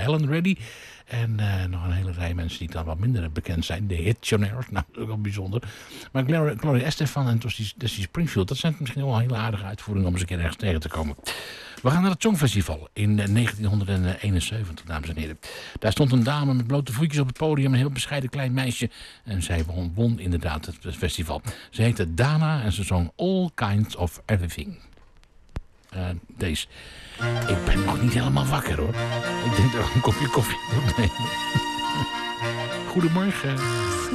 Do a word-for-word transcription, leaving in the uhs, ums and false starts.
Helen Reddy. En uh, nog een hele rij mensen die dan wat minder bekend zijn. De Hittionaires, nou, dat is ook wel bijzonder. Maar Gloria, Gloria Estefan en Dusty Springfield, dat zijn misschien wel een hele aardige uitvoeringen om eens een keer ergens tegen te komen. We gaan naar het Songfestival in negentienhonderdeenenzeventig, dames en heren. Daar stond een dame met blote voetjes op het podium, een heel bescheiden klein meisje. En zij won, won inderdaad het festival. Ze heette Dana en ze zong All Kinds of Everything. Uh, deze. Ik ben nog niet helemaal wakker, hoor. Ik denk dat ik een kopje koffie moet nemen. Goedemorgen.